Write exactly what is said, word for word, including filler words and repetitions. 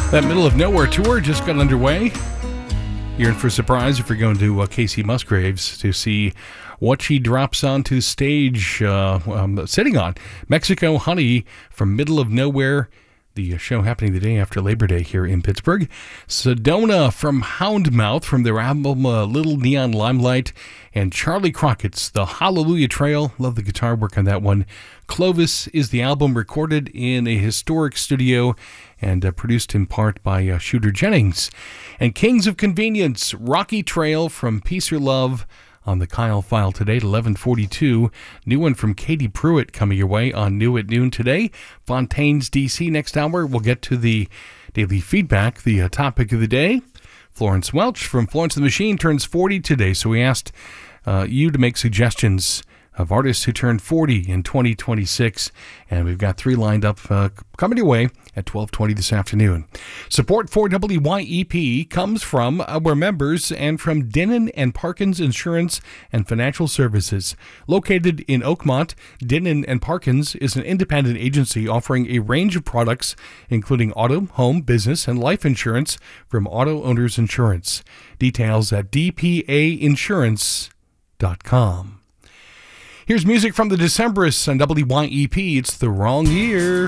That Middle of Nowhere tour just got underway. You're in for a surprise if you're going to uh, Casey Musgraves to see what she drops onto stage, uh, um, sitting on Mexico Honey from Middle of Nowhere. The show happening the day after Labor Day here in Pittsburgh. Sedona from Houndmouth from their album uh, Little Neon Limelight. And Charlie Crockett's The Hallelujah Trail. Love the guitar work on that one. Clovis is the album, recorded in a historic studio and uh, produced in part by uh, Shooter Jennings. And Kings of Convenience, Rocky Trail from Peace or Love on the Kyle File today at eleven forty-two. New one from Katie Pruitt coming your way on New at Noon today. Fontaine's D C next hour. We'll get to the daily feedback, the uh, topic of the day. Florence Welch from Florence and the Machine turns forty today, so we asked uh, you to make suggestions of artists who turned forty in twenty twenty-six, and we've got three lined up uh, coming your way at twelve twenty this afternoon. Support for W Y E P comes from our members and from Dinnan and Parkins Insurance and Financial Services. Located in Oakmont, Dinnan and Parkins is an independent agency offering a range of products, including auto, home, business, and life insurance from Auto Owners Insurance. Details at d p a insurance dot com. Here's music from the Decemberists on W Y E P. It's The Wrong Year.